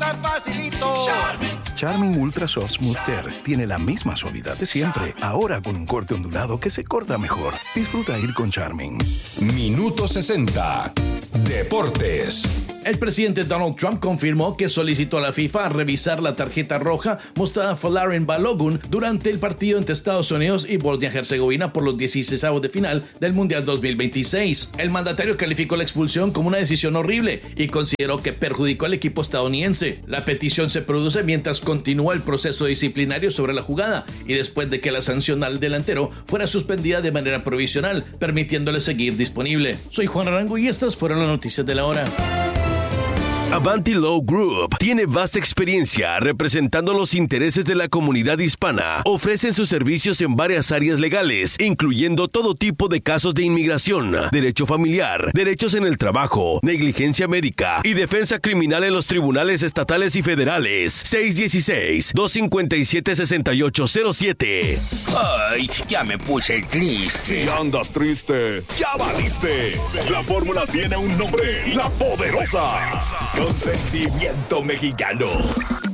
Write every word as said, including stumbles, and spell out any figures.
está facilito. Charmin. Charmin Ultra Soft Smooth Tear tiene la misma suavidad de siempre, ahora con un corte ondulado que se corta mejor. Disfruta ir con Charmin. Minuto sesenta. Deportes. El presidente Donald Trump confirmó que solicitó a la FIFA revisar la tarjeta roja mostrada a Folarin Balogun durante el partido entre Estados Unidos y Bosnia-Herzegovina por los dieciseisavos de final del Mundial dos mil veintiséis. El mandatario calificó la expulsión como una decisión horrible y consideró que perjudicó al equipo estadounidense. La petición se produce mientras continúa el proceso disciplinario sobre la jugada y después de que la sanción al delantero fuera suspendida de manera provisional, permitiéndole seguir disponible. Soy Juan Arango y estas fueron las noticias de la hora. Avanti Law Group tiene vasta experiencia representando los intereses de la comunidad hispana. Ofrecen sus servicios en varias áreas legales, incluyendo todo tipo de casos de inmigración, derecho familiar, derechos en el trabajo, negligencia médica y defensa criminal en los tribunales estatales y federales. seis uno seis, dos cinco siete, seis ocho cero siete. Ay, ya me puse triste. Si andas triste, ya valiste. La fórmula tiene un nombre, La Poderosa. Consentimiento mexicano.